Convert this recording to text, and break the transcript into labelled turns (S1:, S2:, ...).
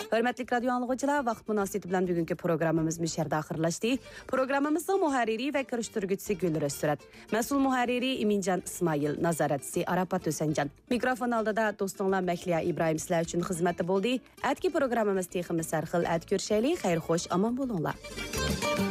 S1: Hörmətli radio anlıqçılar, vaqt münasibəti bilan bugünkü proqramımız müşərdə axırlaşdı. Proqramımızın müharriri və kirişdirgüçüsü Gülrüz Sürət, məsul müharriri İmincan İsmail, nazaratçısı Arafat Ösəncan. Mikrofon aldida dostunlar Məkliya İbrahim sizlər üçün xidmətdə boldu. Ətki proqramımız teximiz sərxil ət görüşəli, xeyir xoş, aman bolunlar.